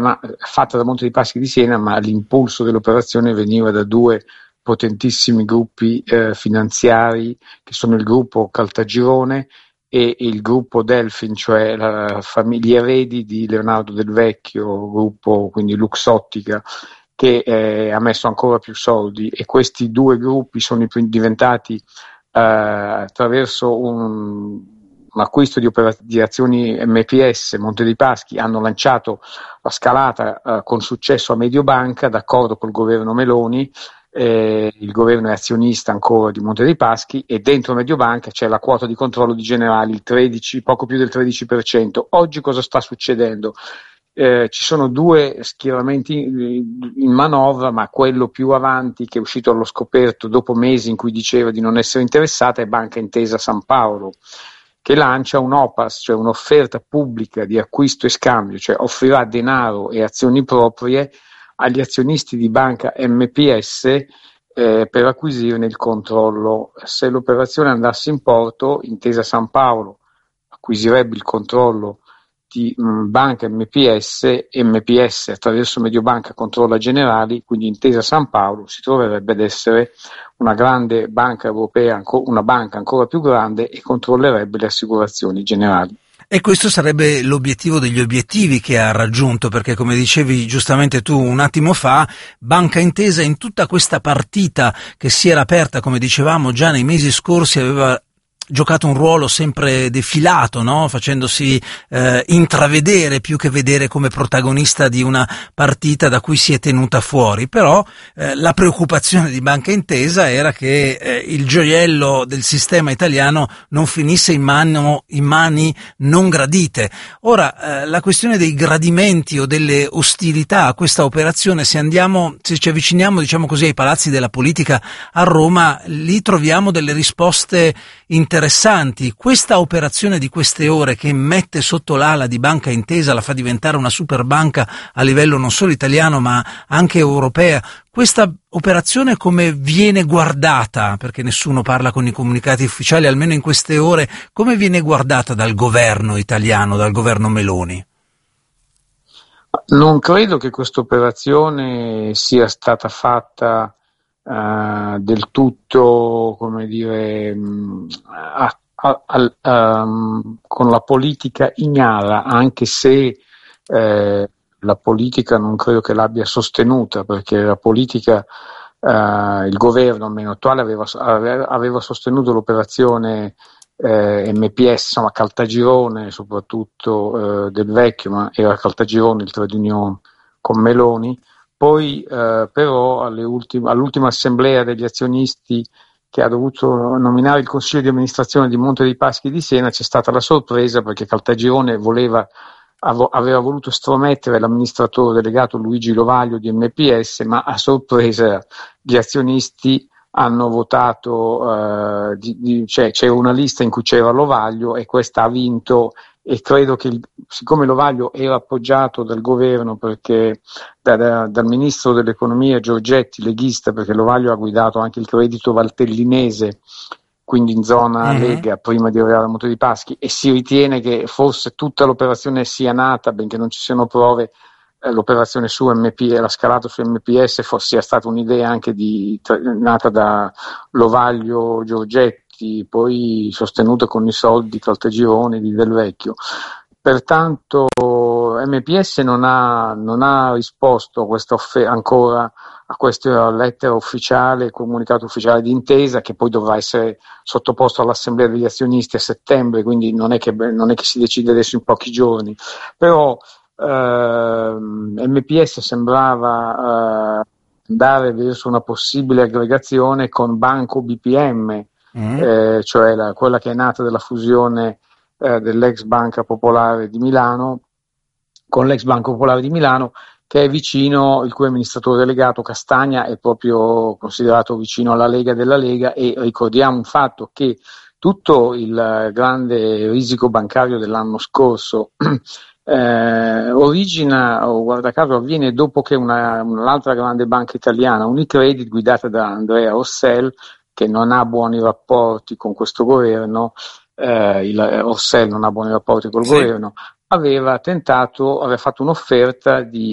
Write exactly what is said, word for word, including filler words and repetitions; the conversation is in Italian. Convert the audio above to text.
ma fatta da Monte dei Paschi di Siena, ma l'impulso dell'operazione veniva da due potentissimi gruppi eh, finanziari, che sono il gruppo Caltagirone e il gruppo Delfin, cioè la famiglia eredi di Leonardo Del Vecchio, gruppo quindi Luxottica, che eh, ha messo ancora più soldi, e questi due gruppi sono diventati eh, attraverso un, un acquisto di, operat- di azioni M P S, Monte dei Paschi, hanno lanciato la scalata eh, con successo a Mediobanca, d'accordo col governo Meloni. Eh, il governo è azionista ancora di Monte dei Paschi, e dentro Mediobanca c'è la quota di controllo di Generali, il tredici, poco più del tredici per cento. Oggi cosa sta succedendo? Eh, ci sono due schieramenti in, in manovra, ma quello più avanti, che è uscito allo scoperto dopo mesi in cui diceva di non essere interessata, è Banca Intesa San Paolo, che lancia un O P A S, cioè un'offerta pubblica di acquisto e scambio, cioè offrirà denaro e azioni proprie agli azionisti di banca M P S eh, per acquisirne il controllo. Se l'operazione andasse in porto, Intesa San Paolo acquisirebbe il controllo di mh, banca M P S, M P S attraverso Mediobanca controlla Generali, quindi Intesa San Paolo si troverebbe ad essere una grande banca europea, anco, una banca ancora più grande, e controllerebbe le assicurazioni Generali. E questo sarebbe l'obiettivo degli obiettivi che ha raggiunto, perché come dicevi giustamente tu un attimo fa, Banca Intesa in tutta questa partita che si era aperta, come dicevamo già nei mesi scorsi, aveva giocato un ruolo sempre defilato, no? Facendosi eh, intravedere più che vedere come protagonista di una partita da cui si è tenuta fuori. Però eh, la preoccupazione di Banca Intesa era che eh, il gioiello del sistema italiano non finisse in, mano, in mani non gradite. Ora eh, la questione dei gradimenti o delle ostilità a questa operazione, se andiamo, se ci avviciniamo diciamo così ai palazzi della politica a Roma, lì troviamo delle risposte interessanti. interessanti. Questa operazione di queste ore, che mette sotto l'ala di Banca Intesa, la fa diventare una super banca a livello non solo italiano ma anche europea, questa operazione come viene guardata? Perché nessuno parla con i comunicati ufficiali, almeno in queste ore, come viene guardata dal governo italiano, dal governo Meloni? Non credo che questa operazione sia stata fatta Uh, del tutto, come dire, mh, a, a, a, um, con la politica ignara, anche se eh, la politica non credo che l'abbia sostenuta, perché la politica, uh, il governo almeno attuale aveva, aveva sostenuto l'operazione eh, M P S, insomma Caltagirone soprattutto eh, Del Vecchio, ma era Caltagirone il trade union con Meloni. Poi eh, però alle ultime, all'ultima assemblea degli azionisti, che ha dovuto nominare il consiglio di amministrazione di Monte dei Paschi di Siena, c'è stata la sorpresa, perché Caltagirone voleva, av- aveva voluto estromettere l'amministratore delegato Luigi Lovaglio di M P S, ma a sorpresa gli azionisti hanno votato, eh, di, di, cioè c'era una lista in cui c'era Lovaglio e questa ha vinto. E credo che, il, siccome Lovaglio era appoggiato dal governo, perché da, da, dal ministro dell'economia Giorgetti, leghista, perché Lovaglio ha guidato anche il credito valtellinese, quindi in zona mm-hmm. Lega, prima di arrivare a Monte dei Paschi, e si ritiene che forse tutta l'operazione sia nata, benché non ci siano prove, eh, l'operazione su M P, la scalata su M P S fosse, sia stata un'idea anche di, tra, nata da Lovaglio Giorgetti, poi sostenuta con i soldi Caltagirone di Del Vecchio. Pertanto M P S non ha, non ha risposto a questa offer- ancora a questa lettera ufficiale, comunicato ufficiale di intesa, che poi dovrà essere sottoposto all'assemblea degli azionisti a settembre, quindi non è che, non è che si decide adesso in pochi giorni. Però ehm, M P S sembrava eh, andare verso una possibile aggregazione con Banco B P M, Mm. Eh, cioè la, quella che è nata dalla fusione eh, dell'ex Banca Popolare di Milano con l'ex Banco Popolare di Milano, che è vicino, il cui amministratore delegato Castagna è proprio considerato vicino alla Lega della Lega. E ricordiamo un fatto, che tutto il grande risico bancario dell'anno scorso eh, origina, o guarda caso avviene dopo che una, un'altra grande banca italiana, Unicredit, guidata da Andrea Rossell, che non ha buoni rapporti con questo governo, eh, il Rossell non ha buoni rapporti col sì. governo, aveva tentato, aveva fatto un'offerta di